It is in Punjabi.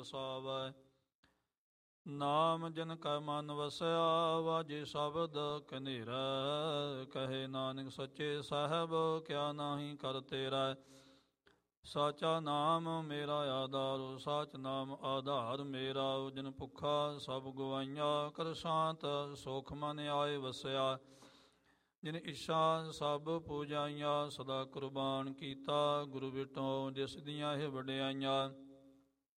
ਵਸਾਵੈ। ਨਾਮ ਜਿਨ ਕੈ ਮਨ ਵਸਿਆ ਵਾਜੇ ਸ਼ਬਦ ਕਨੇਰੈ। ਕਹੇ ਨਾਨਕ ਸੱਚੇ ਸਾਹਿਬ ਕਿਆ ਨਾਹੀ ਕਰ ਤੇਰਾ। ਸਾਚਾ ਨਾਮ ਮੇਰਾ ਆਧਾਰ ਸਾਚ ਨਾਮ ਆਧਾਰ ਮੇਰਾ। ਜਿਨ ਭੁੱਖਾ ਸਭ ਗਵਾਈਆਂ ਕਰ ਸ਼ਾਂਤ ਸੁਖ ਮਨ ਆਏ ਵਸਿਆ। ਜਿਨ ਇੱਛਾ ਸਭ ਪੂਜਾਈਆਂ ਸਦਾ ਕੁਰਬਾਨ ਕੀਤਾ। ਗੁਰੂ ਬਿਟੋ ਜਿਸ ਦੀਆਂ ਇਹ ਵਡਿਆਈਆਂ